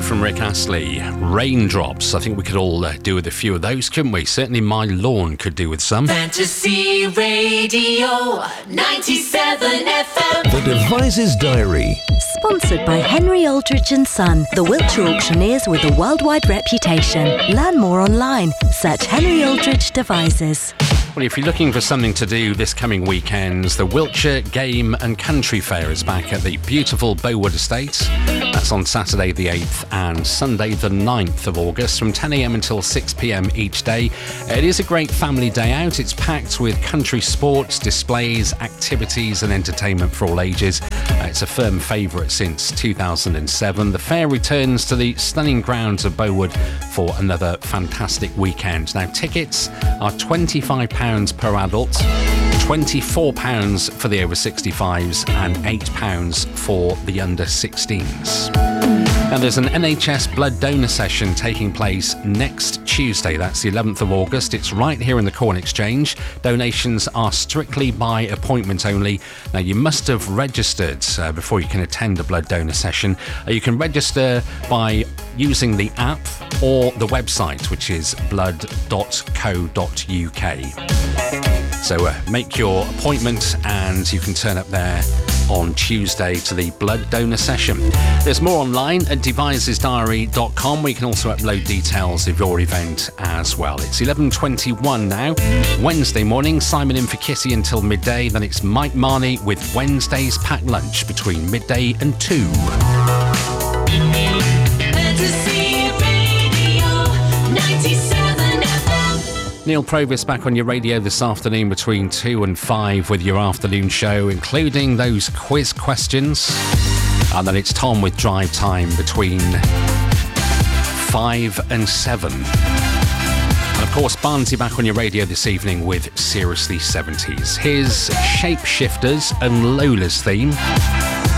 from Rick Astley. Raindrops. I think we could all do with a few of those, couldn't we? Certainly my lawn could do with some. Fantasy Radio 97 FM. The Devices Diary. Sponsored by Henry Aldridge & Son, the Wiltshire auctioneers with a worldwide reputation. Learn more online. Search Henry Aldridge Devices. Well, if you're looking for something to do this coming weekend, the Wiltshire Game and Country Fair is back at the beautiful Bowood Estate. That's on Saturday the 8th and Sunday the 9th of August from 10 a.m. until 6 p.m. each day. It is a great family day out. It's packed with country sports, displays, activities and entertainment for all ages. It's a firm favourite since 2007. The fair returns to the stunning grounds of Bowood for another fantastic weekend. Now, tickets are £25 per adult, £24 for the over 65s and £8 for the under 16s. Now, there's an NHS blood donor session taking place next Tuesday. That's the 11th of August. It's right here in the Corn Exchange. Donations are strictly by appointment only. Now, you must have registered before you can attend a blood donor session. You can register by using the app or the website, which is blood.co.uk. So make your appointment and you can turn up there on Tuesday to the blood donor session. There's more online at devisesdiary.com, where you can also upload details of your event as well. It's 11:21 now, Wednesday morning. Simon in for Kitty until midday. Then it's Mike Marnie with Wednesday's packed lunch between midday and 2. Neil Provis back on your radio this afternoon between 2 and 5 with your afternoon show, including those quiz questions. And then it's Tom with Drive Time between 5 and 7. And of course, Barnsey back on your radio this evening with Seriously 70s. Here's Shapeshifters and Lola's theme.